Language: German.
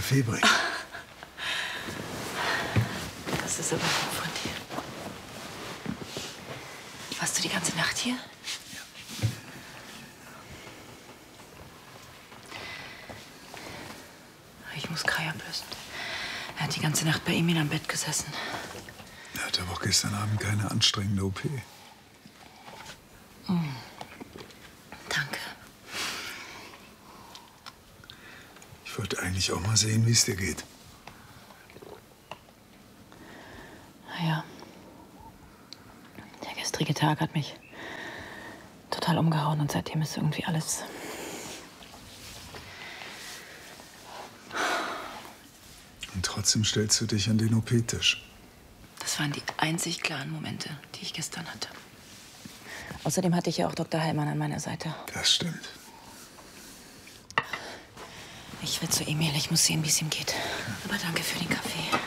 Kaffee bringen. Das ist aber lieb von dir. Warst du die ganze Nacht hier? Ja. Ich muss Kai ablösen. Er hat die ganze Nacht bei Emil am Bett gesessen. Er hatte aber auch gestern Abend keine anstrengende OP. Danke. Ich wollte eigentlich auch mal sehen, wie es dir geht. Ja. Der gestrige Tag hat mich total umgehauen und seitdem ist irgendwie alles... Und trotzdem stellst du dich an den OP-Tisch. Das waren die einzig klaren Momente, die ich gestern hatte. Außerdem hatte ich ja auch Dr. Heilmann an meiner Seite. Das stimmt. Ich will zu Emil, ich muss sehen, wie es ihm geht. Aber danke für den Kaffee.